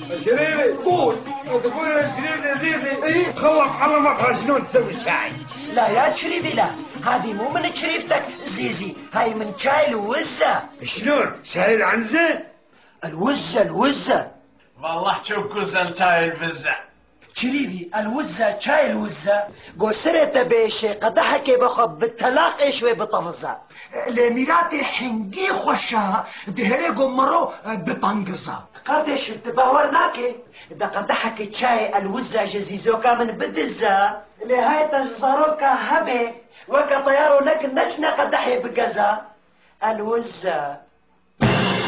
شريفي قول. تقول يا شريف يا زيزي إيه؟ خلط علمك شلون تسوي الشاي. لا يا شريفي لا، هذه مو من شريفتك زيزي، هاي من شاي الوزة. شلون؟ شاي العنزة؟ الوزة والله تشوكوز شاي البزة. شريفي الوزة شاي الوزة قصرت بيش قدحك بخب بالتلاق شوي بطفزة لميراتي حنقي خوشها دهري قمرو ببانقزة قدش بتباورناكي دا قدحك شاي الوزة جزيزوكا من بدزة لهاي تجزروكا هبي وكا طيارو لك نشنا قدحي بقزة الوزة